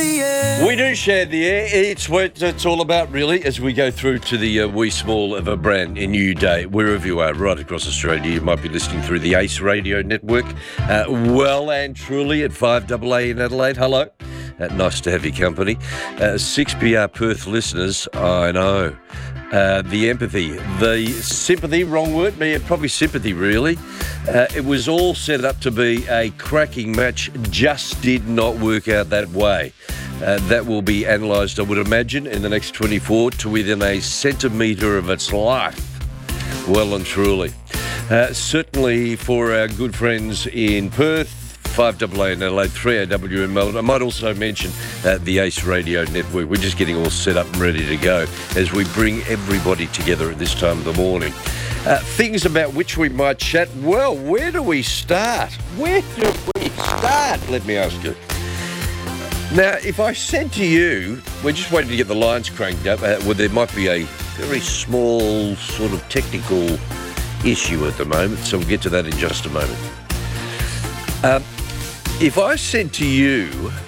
the air. We do share the air. It's what it's all about, really, as we go through to the wee small of a brand new day. Wherever you are, right across Australia, you might be listening through the Ace Radio Network. Well and truly at 5AA in Adelaide. Hello. Nice to have your company. 6PR Perth listeners, I know. The empathy, the sympathy, wrong word, probably sympathy really. It was all set up to be a cracking match, just did not work out that way. That will be analysed, I would imagine, in the next 24 to within a centimetre of its life. Well and truly. Certainly for our good friends in Perth, 5AA in Adelaide, 3AW in Melbourne. I might also mention the Ace Radio Network. We're just getting all set up and ready to go as we bring everybody together at this time of the morning. Things about which we might chat. Well, where do we start? Let me ask you. Now, if I said to you, we're just waiting to get the lines cranked up, well, there might be a very small sort of technical issue at the moment, so we'll get to that in just a moment. If I said to you,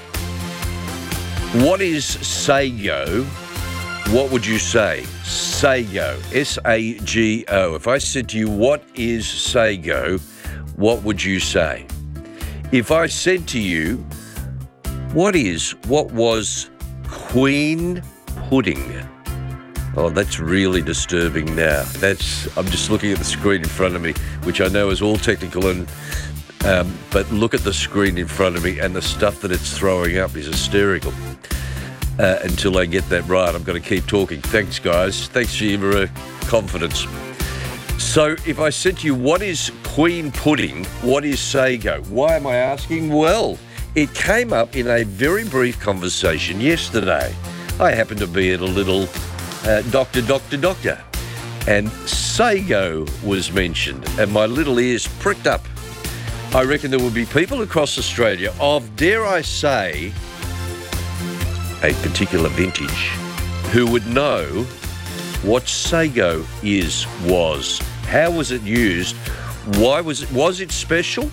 what is Sago, what would you say? Sago, S-A-G-O. If I said to you, what is Sago, what would you say? If I said to you, what was Queen Pudding? Oh, that's really disturbing now. I'm just looking at the screen in front of me, which I know is all technical and but look at the screen in front of me and the stuff that it's throwing up is hysterical. Until I get that right, I'm going to keep talking. Thanks, guys. Thanks for your confidence. So if I said to you, what is Queen Pudding? What is Sago? Why am I asking? Well, it came up in a very brief conversation yesterday. I happened to be at a little doctor, and Sago was mentioned, and my little ears pricked up. I reckon there will be people across Australia of, dare I say, a particular vintage who would know what Sago was. How was it used? Why was it special?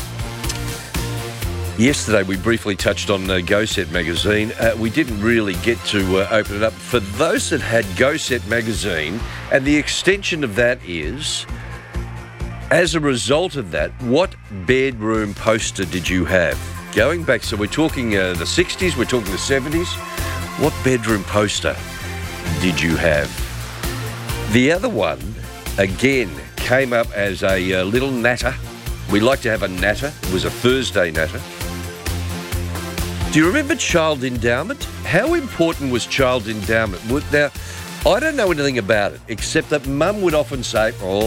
Yesterday we briefly touched on Go Set magazine. We didn't really get to open it up. For those that had Go Set magazine, and the extension of that is, as a result of that, what bedroom poster did you have? Going back, so we're talking the 60s, we're talking the 70s. What bedroom poster did you have? The other one, again, came up as a little natter. We like to have a natter. It was a Thursday natter. Do you remember child endowment? How important was child endowment? Now, I don't know anything about it, except that Mum would often say,